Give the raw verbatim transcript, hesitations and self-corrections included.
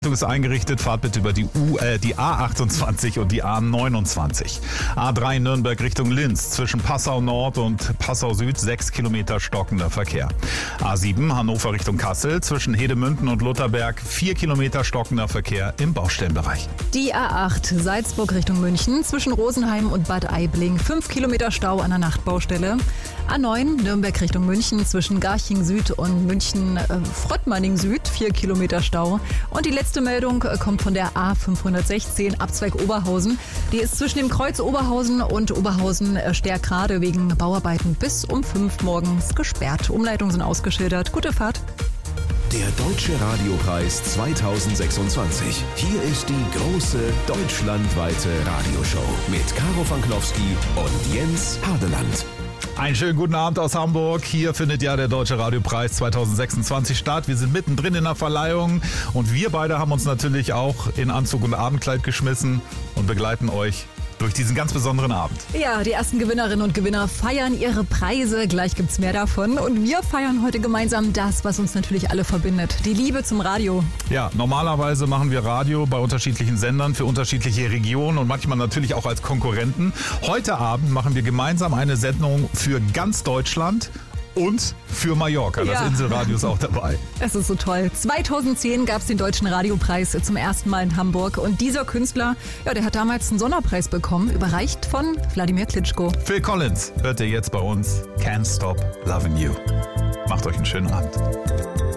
Fahrtrichtung ist eingerichtet. Fahrt bitte über die, U, äh, die A achtundzwanzig und die A neunundzwanzig. A drei Nürnberg Richtung Linz. Zwischen Passau Nord und Passau Süd sechs Kilometer stockender Verkehr. A sieben Hannover Richtung Kassel. Zwischen Hedemünden und Lutherberg vier Kilometer stockender Verkehr im Baustellenbereich. Die A acht Salzburg Richtung München. Zwischen Rosenheim und Bad Aibling fünf Kilometer Stau an der Nachtbaustelle. A neun Nürnberg Richtung München. Zwischen Garching Süd und München äh, Frottmanning Süd vier Kilometer Stau. Und die letzte Meldung kommt von der A fünfhundertsechzehn Abzweig Oberhausen. Die ist zwischen dem Kreuz Oberhausen und Oberhausen äh, Stärkrade wegen Bauarbeiten bis um fünf morgens gesperrt. Umleitungen sind ausgeschildert. Gute Fahrt. Der Deutsche Radiopreis zweitausendsechsundzwanzig. Hier ist die große deutschlandweite Radioshow mit Caro Fanknowski und Jens Hardeland. Einen schönen guten Abend aus Hamburg. Hier findet ja der Deutsche Radiopreis zweitausendsechsundzwanzig statt. Wir sind mittendrin in der Verleihung und wir beide haben uns natürlich auch in Anzug und Abendkleid geschmissen und begleiten euch durch diesen ganz besonderen Abend. Ja, die ersten Gewinnerinnen und Gewinner feiern ihre Preise. Gleich gibt's mehr davon. Und wir feiern heute gemeinsam das, was uns natürlich alle verbindet. Die Liebe zum Radio. Ja, normalerweise machen wir Radio bei unterschiedlichen Sendern für unterschiedliche Regionen und manchmal natürlich auch als Konkurrenten. Heute Abend machen wir gemeinsam eine Sendung für ganz Deutschland. Und für Mallorca, das ja. Inselradio ist auch dabei. Es ist so toll. zweitausendzehn gab es den Deutschen Radiopreis zum ersten Mal in Hamburg. Und dieser Künstler, ja, der hat damals einen Sonderpreis bekommen, überreicht von Wladimir Klitschko. Phil Collins hört ihr jetzt bei uns. Can't Stop Loving You. Macht euch einen schönen Abend.